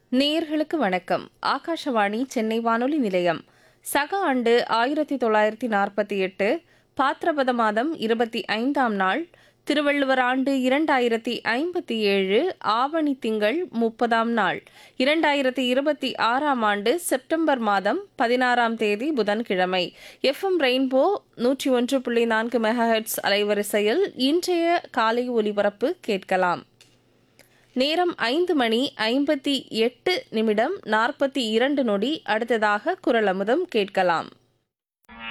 நேயர்களுக்கு வணக்கம். ஆகாஷவாணி சென்னை வானொலி நிலையம். சக ஆண்டு 1948 பாத்ரபத மாதம் 25ஆம் நாள், திருவள்ளுவர் ஆண்டு 2057 ஆவணி திங்கள் 30ஆம் நாள், 2026ஆம் ஆண்டு செப்டம்பர் மாதம் 16ஆம் தேதி புதன்கிழமை. எஃப்எம் ரெயின்போ 101.4 மெகாஹெர்ட்ஸ் அலைவரிசையில் இன்றைய காலை ஒலிபரப்பு கேட்கலாம். நேரம் 5 மணி 58 நிமிடம் 42 நொடி. அடுத்ததாக குரல் அமுதம் கேட்கலாம்.